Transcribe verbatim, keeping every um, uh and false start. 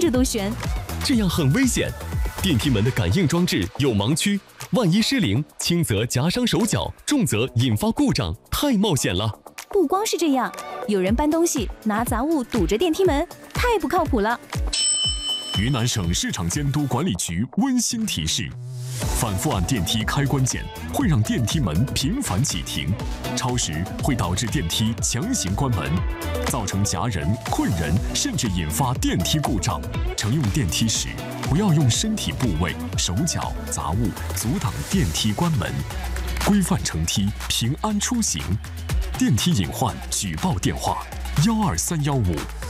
着都悬。 这样很危险，电梯门的感应装置有盲区，万一失灵，轻则夹伤手脚，重则引发故障，太冒险了。 不光是这样，有人搬东西拿杂物堵着电梯门，太不靠谱了。 云南省市场监督管理局温馨提示：反复按电梯开关键会让电梯门频繁启停，超时会导致电梯强行关门，造成夹人、困人，甚至引发电梯故障。乘用电梯时，不要用身体部位、手脚、杂物阻挡电梯关门，规范乘梯，平安出行。电梯隐患举报电话：幺二三幺五